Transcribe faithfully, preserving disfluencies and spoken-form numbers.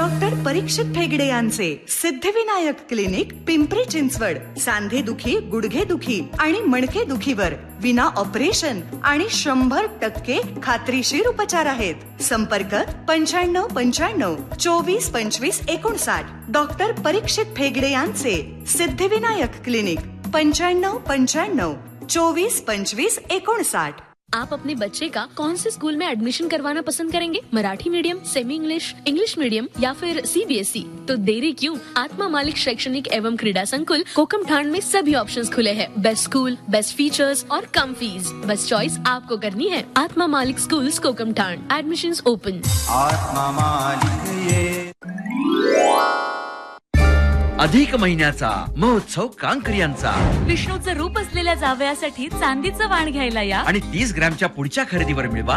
Doctor परीक्षित भेगडे यांचे Siddhivinayak clinic Pimpri Chinchwad. सांधे दुखी, गुडघे दुखी आणि मणके दुखीवर विना ऑपरेशन आणि शंभर टक्के खात्रीशीर उपचार आहेत. संपर्क पंच्याण्णव पंच्याण्णव चोवीस पंचवीस एकोणसाठ. डॉक्टर परीक्षित भेगडे यांचे सिद्धिविनायक क्लिनिक पंच्याण्णव पंच्याण्णव चौबीस पंचवीस एकोणसाठ. आप अपने बच्चे का कौन से स्कूल में एडमिशन करवाना पसंद करेंगे? Marathi medium, semi English, English medium या फिर सी बी एस ई? तो देरी क्यों? आत्मा मालिक शैक्षणिक एवं क्रीड़ा संकुल कोकमठाण में सभी ऑप्शंस खुले हैं. बेस्ट स्कूल, बेस्ट फीचर्स और कम फीस. बस चॉइस आपको करनी है. आत्मा मालिक स्कूल्स कोकमठाण. Admissions open. आत्मा मालिक ये अधिक महिन्याचा महोत्सव कांकरियांचा. विष्णूचं रूप असलेल्या जावयासाठी चांदीचं वाण घ्यायला या आणि तीस ग्रॅमच्या पुढच्या खरेदीवर मिळवा